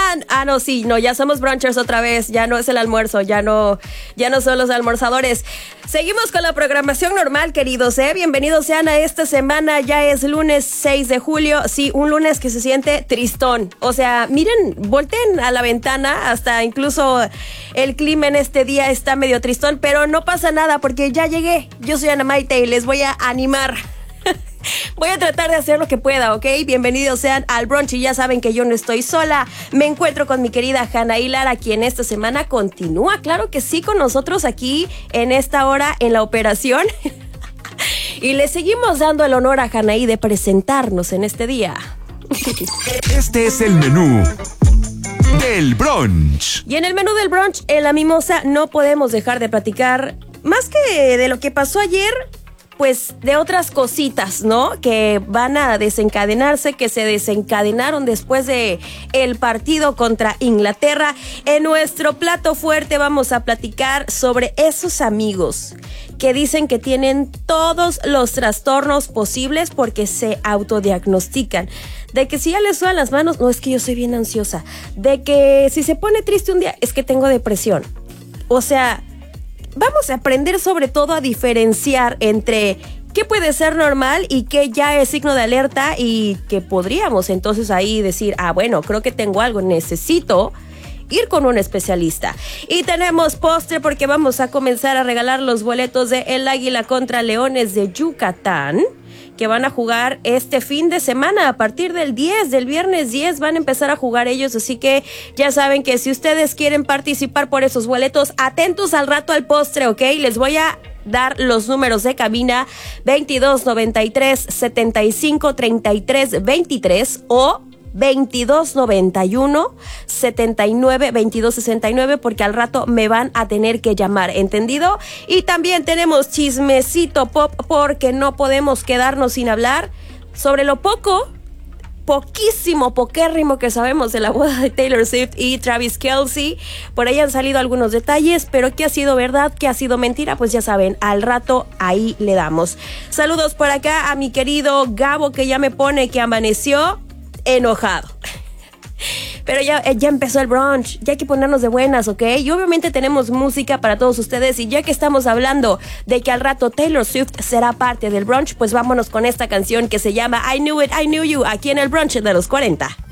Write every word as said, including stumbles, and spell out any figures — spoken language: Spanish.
están? Ah, no, sí, no, ya somos brunchers otra vez. Ya no es el almuerzo, ya no, ya no son los almorzadores. Seguimos con la programación normal, queridos, ¿eh? Bienvenidos sean a esta semana. Ya es lunes seis de julio. Sí, un lunes que se siente tristón. O sea, miren, volteen a la ventana. Hasta incluso el clima en este día está medio tristón. Pero no pasa nada porque ya llegué. Yo soy Ana Maite y les voy a animar. Voy a tratar de hacer lo que pueda, ¿ok? Bienvenidos sean al brunch y ya saben que yo no estoy sola. Me encuentro con mi querida Anaí Lara, quien esta semana continúa, claro que sí, con nosotros aquí en esta hora en la operación. Y le seguimos dando el honor a Anaí de presentarnos en este día. Este es el menú del brunch. Y en el menú del brunch, en la mimosa, no podemos dejar de platicar, más que de lo que pasó ayer, pues de otras cositas, ¿no? Que van a desencadenarse, que se desencadenaron después de el partido contra Inglaterra. En nuestro plato fuerte vamos a platicar sobre esos amigos que dicen que tienen todos los trastornos posibles porque se autodiagnostican. De que si ya les sudan las manos, no, es que yo soy bien ansiosa. De que si se pone triste un día, es que tengo depresión. O sea, vamos a aprender sobre todo a diferenciar entre qué puede ser normal y qué ya es signo de alerta y que podríamos entonces ahí decir, ah, bueno, creo que tengo algo, necesito ir con un especialista. Y tenemos postre porque vamos a comenzar a regalar los boletos de El Águila contra Leones de Yucatán, que van a jugar este fin de semana. A partir del diez, del viernes diez, van a empezar a jugar ellos. Así que ya saben que si ustedes quieren participar por esos boletos, atentos al rato al postre, ¿ok? Les voy a dar los números de cabina: veintidós noventa y tres, setenta y cinco, treinta y tres, veintitrés o veintidós noventa y uno, setenta y nueve, veintidós sesenta y nueve, porque al rato me van a tener que llamar, ¿entendido? Y también tenemos chismecito pop porque no podemos quedarnos sin hablar sobre lo poco, poquísimo, poquérrimo que sabemos de la boda de Taylor Swift y Travis Kelce. Por ahí han salido algunos detalles, pero ¿qué ha sido verdad? ¿Qué ha sido mentira? Pues ya saben, al rato ahí le damos. Saludos por acá a mi querido Gabo, que ya me pone que amaneció enojado. Pero ya, ya empezó el brunch, ya hay que ponernos de buenas, ¿ok? Y obviamente tenemos música para todos ustedes. Y ya que estamos hablando de que al rato Taylor Swift será parte del brunch, pues vámonos con esta canción que se llama I Knew It, I Knew You, aquí en el brunch de los cuarenta.